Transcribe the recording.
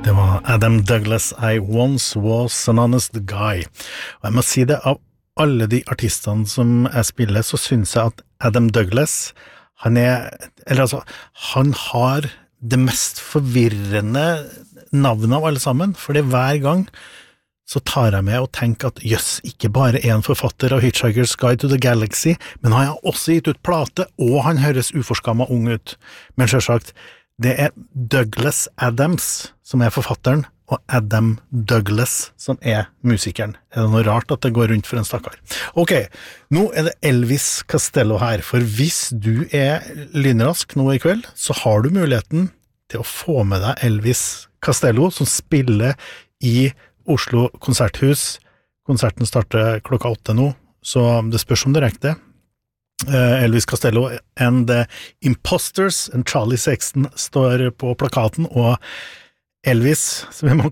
Det var Adam Douglas, I once was an honest guy. Og jeg må si det, av alle de artistene som jeg spiller, så synes jeg at Adam Douglas, han har det mest forvirrende navnet av alle sammen, fordi hver gang så tar jeg med og tenker at jøss, ikke bare en forfatter av Hitchhiker's Guide to the Galaxy, men han har også gitt ut plate, og han høres uforskammet ung ut. Men selvsagt, det Douglas Adams som forfatteren, og Adam Douglas som musikeren. Det noe rart at det går rundt for en stakkar? Ok, nå det Elvis Costello her, for hvis du lynrask nå i kveld, så har du muligheten til å få med deg Elvis Costello, som spiller i Oslo Konserthus. Konserten starter klokka 8 nå, så det spørs om det rekte. Elvis Costello and the Imposters and Charlie Sexton står på plakaten, og Elvis, som må